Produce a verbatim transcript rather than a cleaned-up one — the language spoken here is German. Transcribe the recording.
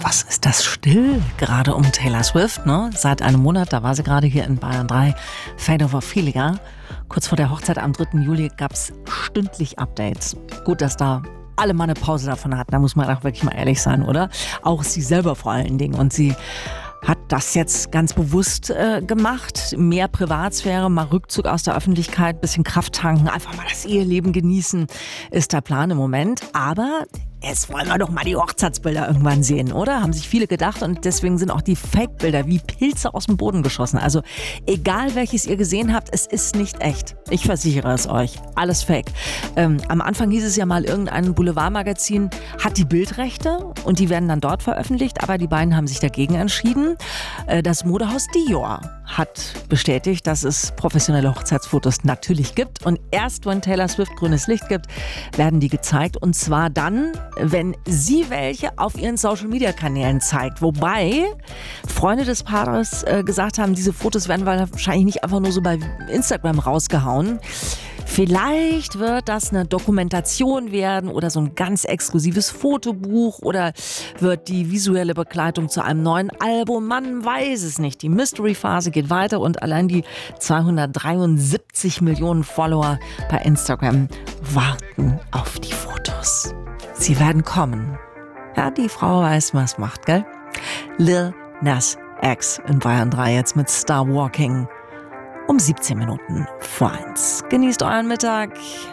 Was ist das still? Gerade um Taylor Swift, ne? Seit einem Monat, da war sie gerade hier in Bayern drei. Fade over Filiga. Kurz vor der Hochzeit am dritten Juli gab es stündlich Updates. Gut, dass da alle mal eine Pause davon hatten, da muss man auch wirklich mal ehrlich sein, oder? Auch sie selber vor allen Dingen. Und sie hat das jetzt ganz bewusst äh, gemacht. Mehr Privatsphäre, mal Rückzug aus der Öffentlichkeit, bisschen Kraft tanken, einfach mal das Eheleben genießen, ist der Plan im Moment. Aber jetzt wollen wir doch mal die Hochzeitsbilder irgendwann sehen, oder? Haben sich viele gedacht und deswegen sind auch die Fake-Bilder wie Pilze aus dem Boden geschossen. Also egal welches ihr gesehen habt, es ist nicht echt. Ich versichere es euch. Alles Fake. Ähm, am Anfang hieß es ja mal, irgendein Boulevardmagazin hat die Bildrechte und die werden dann dort veröffentlicht, aber die beiden haben sich dagegen entschieden. Äh, das Modehaus Dior hat bestätigt, dass es professionelle Hochzeitsfotos natürlich gibt und erst wenn Taylor Swift grünes Licht gibt, werden die gezeigt und zwar dann, wenn sie welche auf ihren Social-Media-Kanälen zeigt. Wobei Freunde des Paares äh, gesagt haben, diese Fotos werden wahrscheinlich nicht einfach nur so bei Instagram rausgehauen. Vielleicht wird das eine Dokumentation werden oder so ein ganz exklusives Fotobuch oder wird die visuelle Begleitung zu einem neuen Album. Man weiß es nicht. Die Mystery-Phase geht weiter und allein die zweihundertdreiundsiebzig Millionen Follower bei Instagram warten auf die Fotos. Sie werden kommen. Ja, die Frau weiß, was macht, gell? Lil Nas X in Bayern drei jetzt mit Star Walking um siebzehn Minuten vor eins. Genießt euren Mittag.